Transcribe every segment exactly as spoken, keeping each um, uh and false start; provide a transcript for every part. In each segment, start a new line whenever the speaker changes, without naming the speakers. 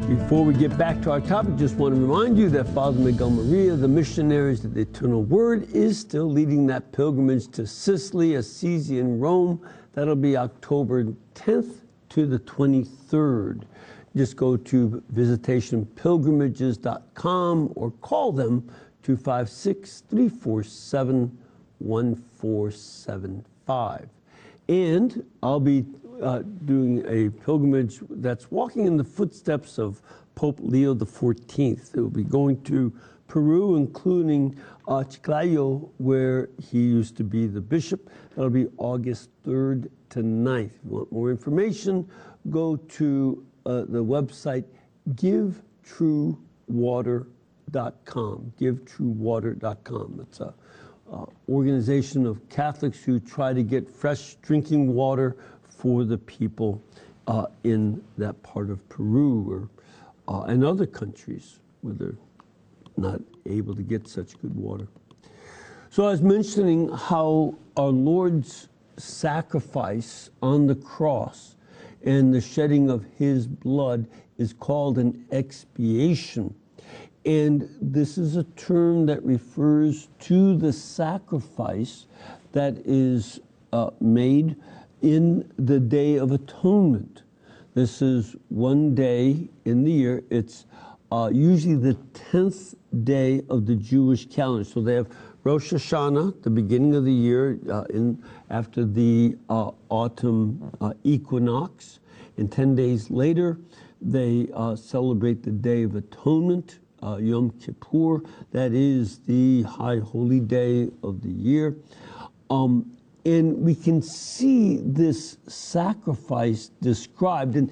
Before we get back to our topic, just want to remind you that Father Miguel Maria, the missionaries of the Eternal Word, is still leading that pilgrimage to Sicily, Assisi, and Rome. That'll be October tenth to the twenty-third. Just go to visitation pilgrimages dot com or call them two five six, three four seven, one four seven five. And I'll be uh, doing a pilgrimage that's walking in the footsteps of Pope Leo the fourteenth. It will be going to Peru, including uh, Chiclayo, where he used to be the bishop. That'll be August third to ninth. If you want more information, go to uh, the website give true water dot com. give true water dot com. It's a Uh, organization of Catholics who try to get fresh drinking water for the people uh, in that part of Peru or uh, and other countries where they're not able to get such good water. So I was mentioning how our Lord's sacrifice on the cross and the shedding of his blood is called an expiation. And this is a term that refers to the sacrifice that is uh, made in the Day of Atonement. This is one day in the year. It's uh, usually the tenth day of the Jewish calendar. So they have Rosh Hashanah, the beginning of the year, uh, in after the uh, autumn uh, equinox. And ten days later, they uh, celebrate the Day of Atonement, Uh, Yom Kippur. That is the high holy day of the year. Um, and we can see this sacrifice described in,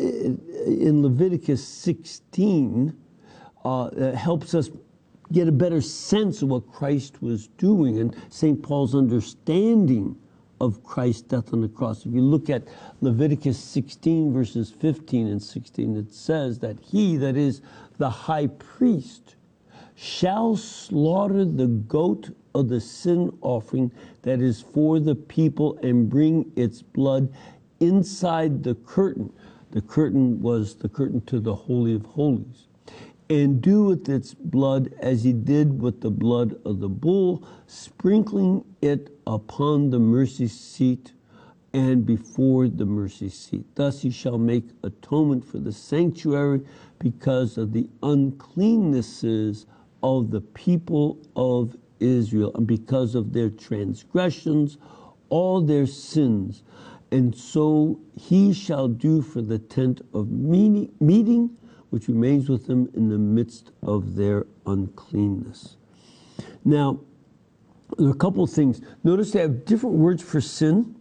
in Leviticus sixteen. Uh, it helps us get a better sense of what Christ was doing and Saint Paul's understanding of Christ's death on the cross. If you look at Leviticus sixteen, verses fifteen and sixteen, it says that he, that is the high priest, shall slaughter the goat of the sin offering that is for the people and bring its blood inside the curtain. The curtain was the curtain to the Holy of Holies. And do with its blood as he did with the blood of the bull, sprinkling it upon the mercy seat and before the mercy seat. Thus he shall make atonement for the sanctuary because of the uncleannesses of the people of Israel and because of their transgressions, all their sins. And so he shall do for the tent of meeting, which remains with them in the midst of their uncleanness. Now, there are a couple of things. Notice they have different words for sin.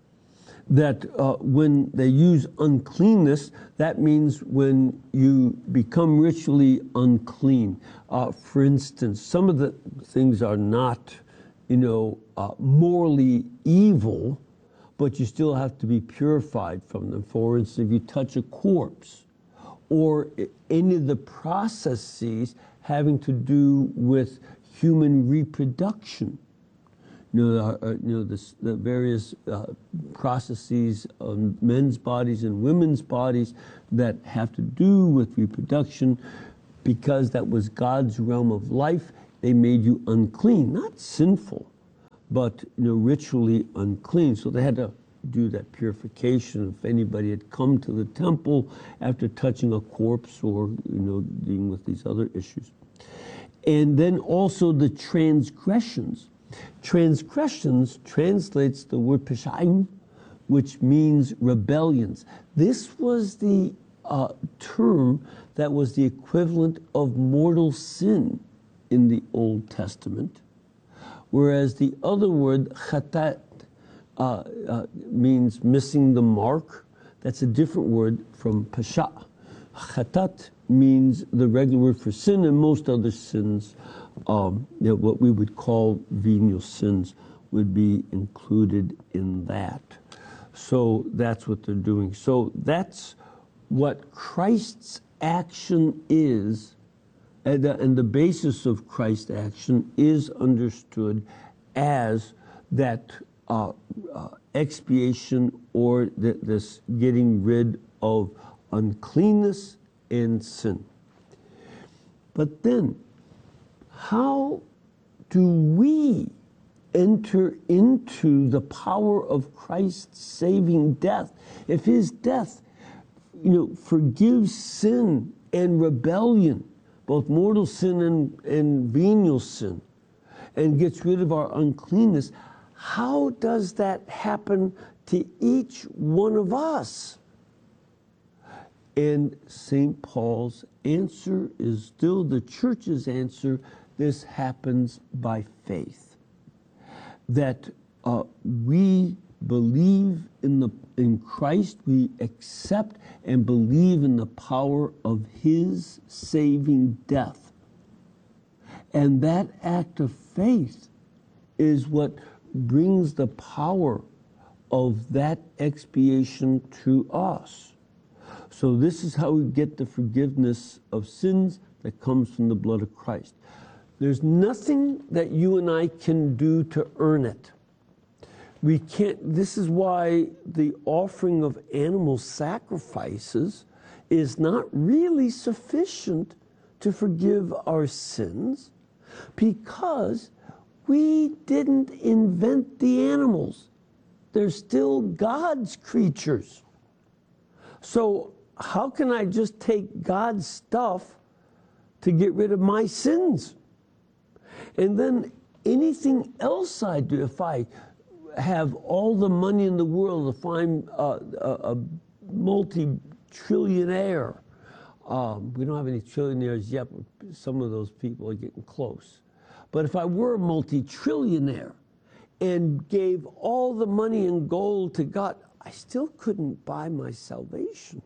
That uh, when they use uncleanness, that means when you become ritually unclean. Uh, for instance, some of the things are not, you know, uh, morally evil, but you still have to be purified from them. For instance, if you touch a corpse, or any of the processes having to do with human reproduction. You know, uh, you know this, the various uh, processes of men's bodies and women's bodies that have to do with reproduction, because that was God's realm of life. They made you unclean, not sinful, but you know, ritually unclean. So they had to do that purification. If anybody had come to the temple after touching a corpse or you know dealing with these other issues, and then also the transgressions. Transgressions translates the word peshaim, which means rebellions. This was the uh, term that was the equivalent of mortal sin in the Old Testament, whereas the other word, chatat, uh, uh, means missing the mark. That's a different word from pesha. Chatat means the regular word for sin, and most other sins, um, you know, what we would call venial sins, would be included in that. So that's what they're doing. So that's what Christ's action is, and the, and the basis of Christ's action is understood as that uh, uh, expiation, or th- this getting rid of uncleanness and sin. But then, how do we enter into the power of Christ's saving death? If his death, you know, forgives sin and rebellion, both mortal sin and, and venial sin, and gets rid of our uncleanness, how does that happen to each one of us? And Saint Paul's answer is still the church's answer. This happens by faith. That uh, we believe in the in Christ, we accept and believe in the power of his saving death. And that act of faith is what brings the power of that expiation to us. So this is how we get the forgiveness of sins that comes from the blood of Christ. There's nothing that you and I can do to earn it. We can't, this is why the offering of animal sacrifices is not really sufficient to forgive our sins, because we didn't invent the animals. They're still God's creatures. So how can I just take God's stuff to get rid of my sins? And then anything else I do, if I have all the money in the world, if I'm uh, a, a multi-trillionaire, um, we don't have any trillionaires yet, but some of those people are getting close. But if I were a multi-trillionaire and gave all the money in gold to God, I still couldn't buy my salvation.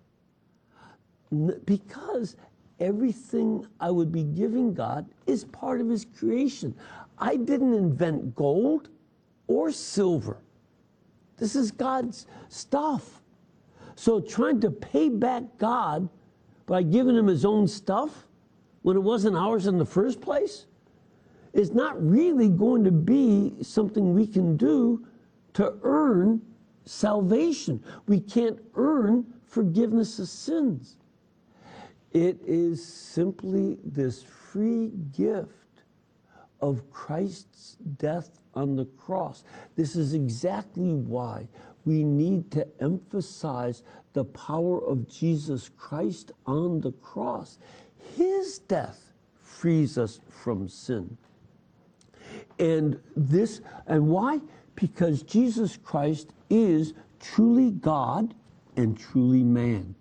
Because everything I would be giving God is part of his creation. I didn't invent gold or silver. This is God's stuff. So trying to pay back God by giving him his own stuff when it wasn't ours in the first place is not really going to be something we can do to earn salvation. We can't earn forgiveness of sins. It is simply this free gift of Christ's death on the cross. This is exactly why we need to emphasize the power of Jesus Christ on the cross. His death frees us from sin. And this, and why? Because Jesus Christ is truly God and truly man.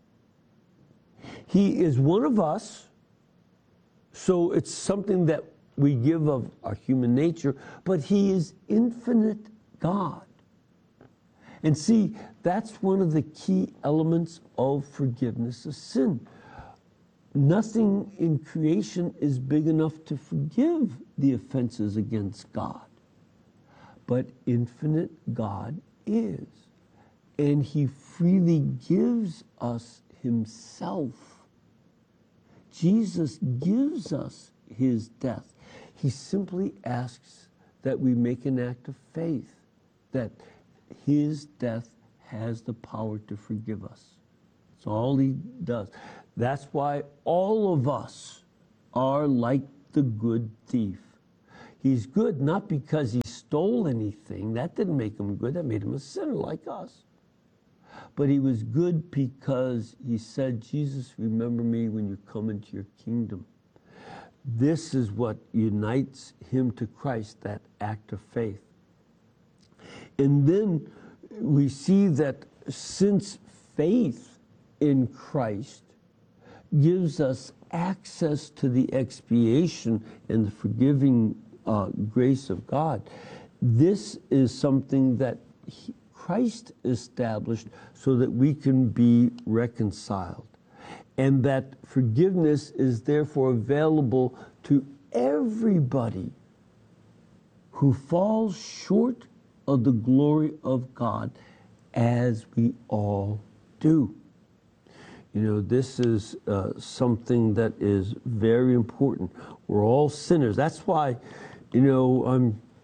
He is one of us, so it's something that we give of our human nature, but he is infinite God. And see, that's one of the key elements of forgiveness of sin. Nothing in creation is big enough to forgive the offenses against God. But infinite God is. And he freely gives us himself. Jesus gives us his death. He simply asks that we make an act of faith, that his death has the power to forgive us. That's all he does. That's why all of us are like the good thief. He's good not because he stole anything. That didn't make him good. That made him a sinner like us. But he was good because he said, Jesus, remember me when you come into your kingdom. This is what unites him to Christ, that act of faith. And then we see that since faith in Christ gives us access to the expiation and the forgiving uh, grace of God, this is something that he, Christ established so that we can be reconciled. And that forgiveness is therefore available to everybody who falls short of the glory of God, as we all do. You know, this is uh, something that is very important. We're all sinners. That's why, you know, I'm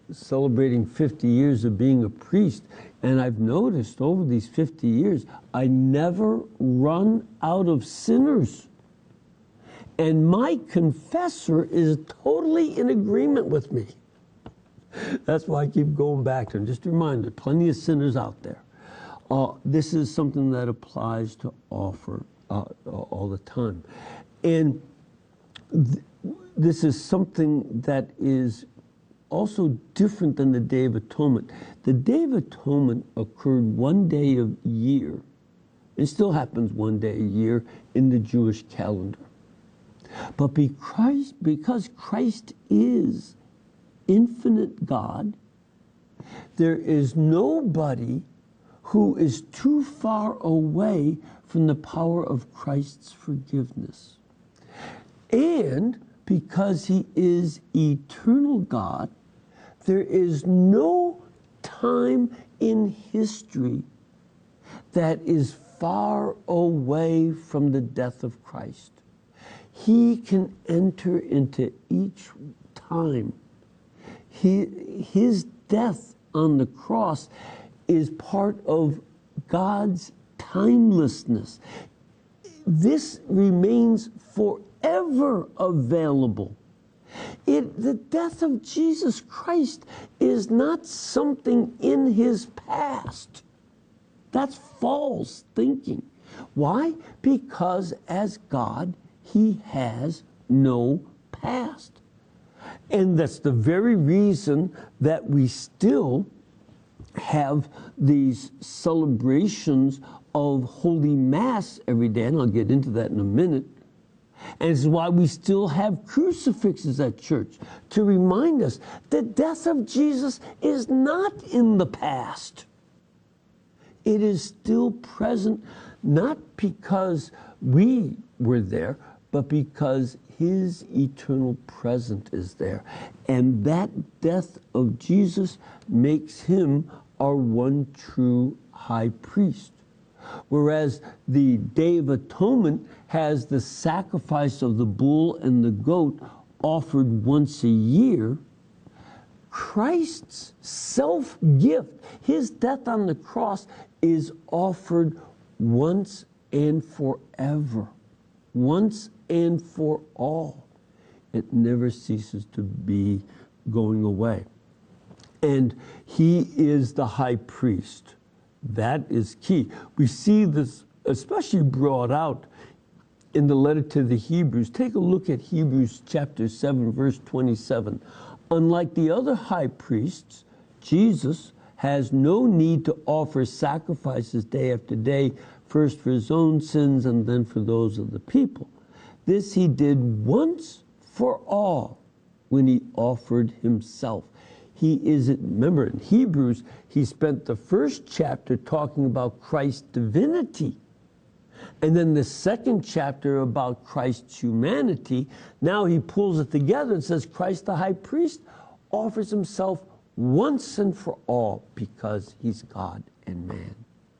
celebrating fifty years of being a priest, and I've noticed over these fifty years, I never run out of sinners. And my confessor is totally in agreement with me. That's why I keep going back to him. Just a reminder, plenty of sinners out there. Uh, this is something that applies to offer uh, all the time. And th- this is something that is also different than the Day of Atonement. The Day of Atonement occurred one day a year. It still happens one day a year in the Jewish calendar. But because, because Christ is infinite God, there is nobody who is too far away from the power of Christ's forgiveness. And because he is eternal God, there is no time in history that is far away from the death of Christ. He can enter into each time. He, his death on the cross is part of God's timelessness. This remains forever available. It, the death of Jesus Christ is not something in his past. That's false thinking. Why? Because as God, he has no past. And that's the very reason that we still have these celebrations of Holy Mass every day, and I'll get into that in a minute. And this is why we still have crucifixes at church, to remind us the death of Jesus is not in the past. It is still present, not because we were there, but because his eternal presence is there. And that death of Jesus makes him our one true high priest. Whereas the Day of Atonement has the sacrifice of the bull and the goat offered once a year, Christ's self-gift, his death on the cross, is offered once and forever, once and for all. It never ceases to be going away. And he is the high priest. That is key. We see this especially brought out in the letter to the Hebrews. Take a look at Hebrews chapter seven, verse twenty-seven. Unlike the other high priests, Jesus has no need to offer sacrifices day after day, first for his own sins and then for those of the people. This he did once for all when he offered himself. He is, remember in Hebrews, he spent the first chapter talking about Christ's divinity. And then the second chapter about Christ's humanity. Now he pulls it together and says Christ the high priest offers himself once and for all because he's God and man.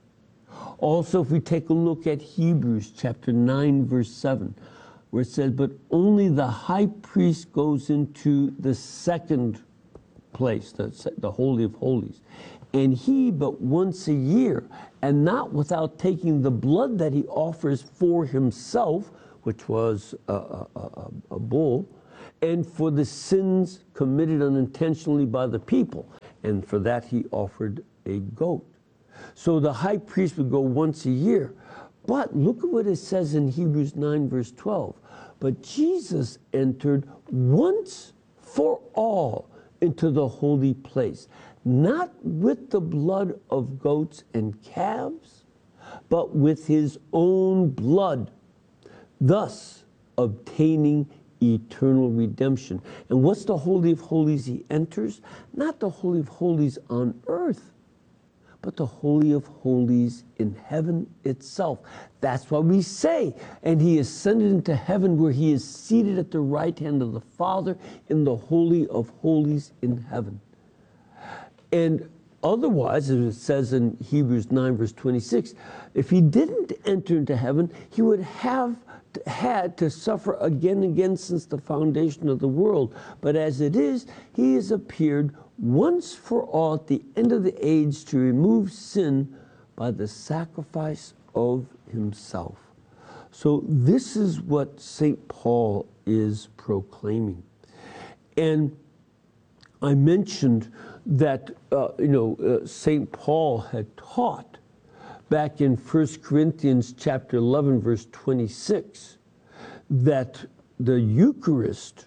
Also, if we take a look at Hebrews chapter nine, verse seven, where it says, but only the high priest goes into the second place, the, the Holy of Holies. And he but once a year, and not without taking the blood that he offers for himself, which was a, a, a, a bull, and for the sins committed unintentionally by the people. And for that he offered a goat. So the high priest would go once a year. But look at what it says in Hebrews nine, verse twelve. But Jesus entered once for all into the holy place, not with the blood of goats and calves, but with his own blood, thus obtaining eternal redemption. And what's the Holy of Holies he enters? Not the Holy of Holies on earth, but the Holy of Holies in heaven itself. That's why we say, and he ascended into heaven where he is seated at the right hand of the Father in the Holy of Holies in heaven. And otherwise, as it says in Hebrews nine, verse twenty-six, if he didn't enter into heaven, he would have had to suffer again and again since the foundation of the world. But as it is, he has appeared once for all at the end of the age to remove sin by the sacrifice of himself. So this is what Saint Paul is proclaiming. And I mentioned that, uh, you know, uh, Saint Paul had taught back in First Corinthians chapter eleven, verse twenty-six, that the Eucharist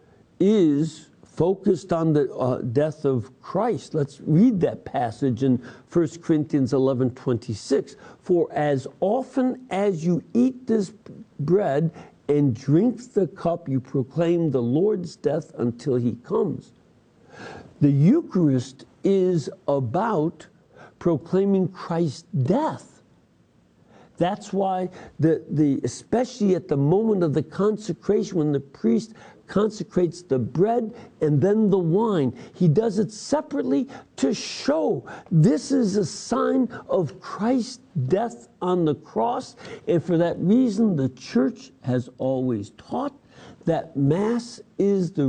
is focused on the uh, death of Christ. Let's read that passage in First Corinthians eleven twenty-six. For as often as you eat this bread and drink the cup, you proclaim the Lord's death until he comes. The Eucharist is about proclaiming Christ's death. That's why the, the especially at the moment of the consecration, when the priest consecrates the bread and then the wine, he does it separately to show this is a sign of Christ's death on the cross. And for that reason, the church has always taught that Mass is the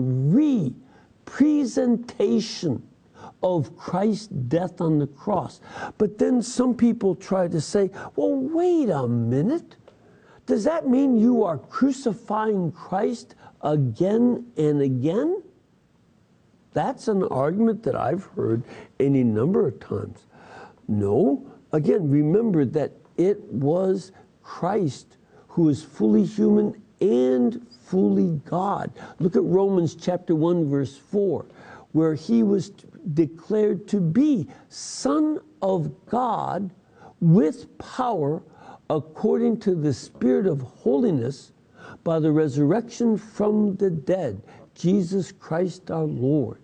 representation of Christ's death on the cross. But then some people try to say, well, wait a minute. Does that mean you are crucifying Christ again and again? That's an argument that I've heard any number of times. No. Again, remember that it was Christ who is fully human and fully God. Look at Romans chapter one, verse four, where he was declared to be Son of God with power according to the Spirit of holiness by the resurrection from the dead, Jesus Christ our Lord.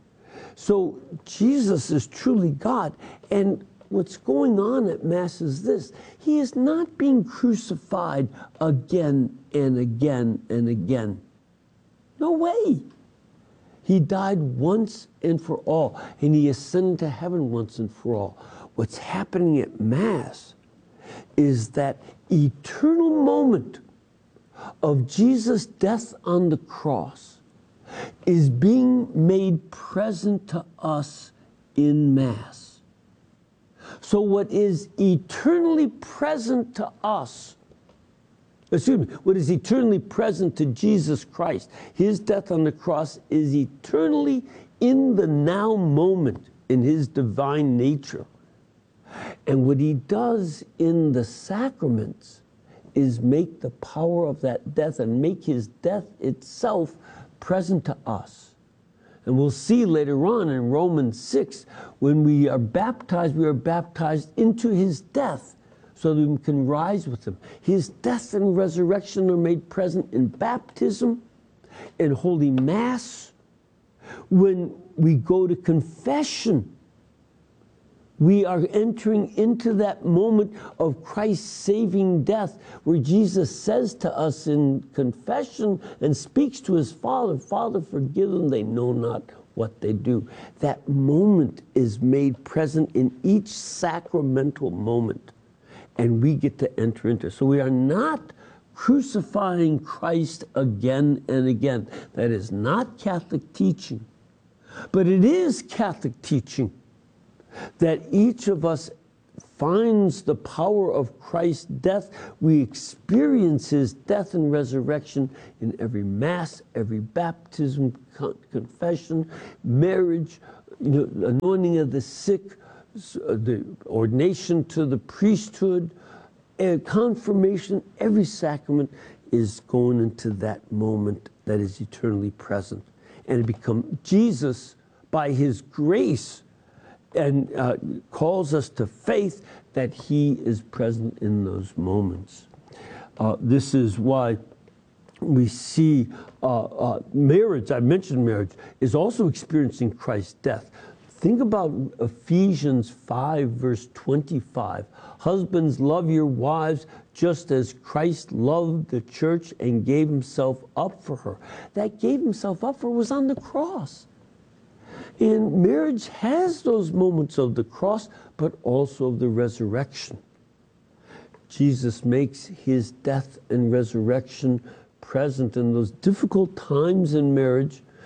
So Jesus is truly God. And what's going on at Mass is this: he is not being crucified again and again and again. No way. He died once and for all, and he ascended to heaven once and for all. What's happening at Mass is that eternal moment of Jesus' death on the cross is being made present to us in Mass. So what is eternally present to us, excuse me, what is eternally present to Jesus Christ, his death on the cross, is eternally in the now moment in his divine nature. And what he does in the sacraments is make the power of that death and make his death itself present to us. And we'll see later on in Romans six, when we are baptized, we are baptized into his death so that we can rise with him. His death and resurrection are made present in baptism, in Holy Mass. When we go to confession, we are entering into that moment of Christ's saving death, where Jesus says to us in confession and speaks to his Father, Father, forgive them, they know not what they do. That moment is made present in each sacramental moment, and we get to enter into it. So we are not crucifying Christ again and again. That is not Catholic teaching, but it is Catholic teaching that each of us finds the power of Christ's death. We experience his death and resurrection in every Mass, every baptism, con confession, marriage, you know, anointing of the sick, uh, the ordination to the priesthood, uh, confirmation. Every sacrament is going into that moment that is eternally present. And it becomes Jesus, by his grace, and uh, calls us to faith that he is present in those moments. Uh, this is why we see uh, uh, marriage, I mentioned marriage, is also experiencing Christ's death. Think about Ephesians five, verse twenty-five. Husbands, love your wives just as Christ loved the church and gave himself up for her. That gave himself up for was on the cross. And marriage has those moments of the cross, but also of the resurrection. Jesus makes his death and resurrection present in those difficult times in marriage.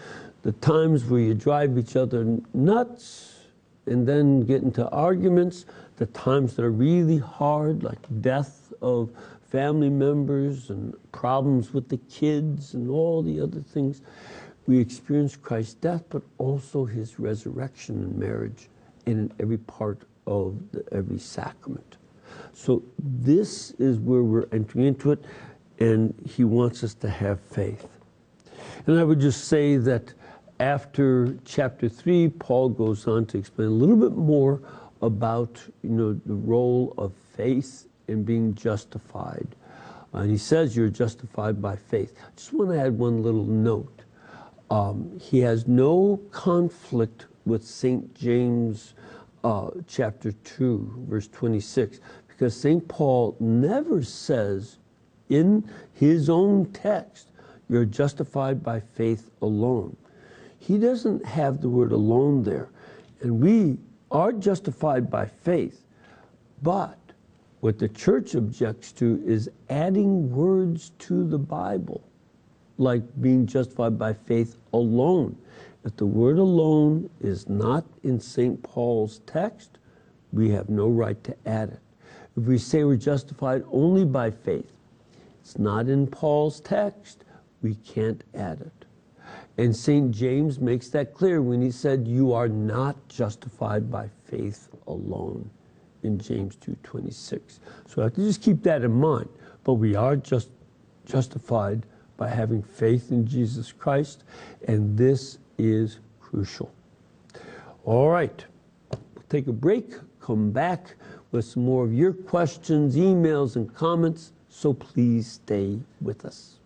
the times where you drive each other nuts and then get into arguments, the times that are really hard, like death of family members and problems with the kids and all the other things. We experience Christ's death, but also his resurrection in marriage and in every part of the, every sacrament. So this is where we're entering into it, and he wants us to have faith. And I would just say that after chapter three, Paul goes on to explain a little bit more about, you know, the role of faith in being justified. Uh, and he says you're justified by faith. I just want to add one little note. Um, he has no conflict with Saint James uh, chapter two, verse twenty-six, because Saint Paul never says in his own text, you're justified by faith alone. He doesn't have the word alone there. And we are justified by faith, but what the church objects to is adding words to the Bible, like being justified by faith alone. If the word alone is not in Saint Paul's text, we have no right to add it. If we say we're justified only by faith, it's not in Paul's text, we can't add it. And Saint James makes that clear when he said, you are not justified by faith alone, in James two twenty-six. So I have to just keep that in mind. But we are just justified by having faith in Jesus Christ, and this is crucial. All right, we'll take a break, come back with some more of your questions, emails, and comments, so please stay with us.